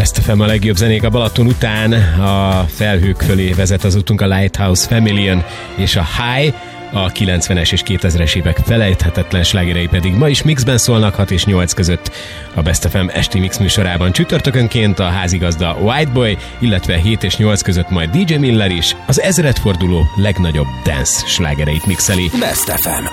Best FM a legjobb zenék a Balaton után. A felhők fölé vezet az utunk, a Lighthouse Family és a High. A 90-es és 2000-es évek felejthetetlen slágerei pedig ma is mixben szólnak 6 és 8 között a Best FM esti mix műsorában. Csütörtökönként a házigazda Whiteboy, illetve 7 és 8 között majd DJ Miller is az ezredforduló legnagyobb dance slágereit mixeli. Best FM.